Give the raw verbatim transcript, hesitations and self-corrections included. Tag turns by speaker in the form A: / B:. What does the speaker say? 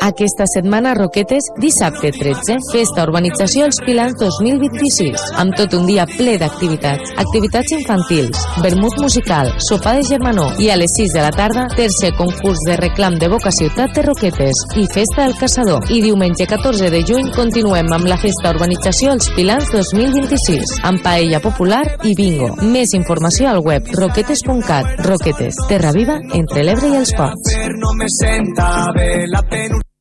A: Aquesta setmana a Roquetes, dissabte tretze, festa Urbanització Els Pilans dos mil vint-i-sis, amb tot un dia ple d'activitats. Activitats infantils, vermut musical, sopar de germanor i a les sis de la tarda, tercer concurs de reclam de Boca Ciutat de Roquetes i festa del Caçador. I diumenge catorze de juny continuem amb la festa Urbanització Els Pilans dos mil vint-i-sis, amb paella popular i bingo. Més informació al web roquetes punt cat. Roquetes, terra viva entre l'Ebre i els Ports.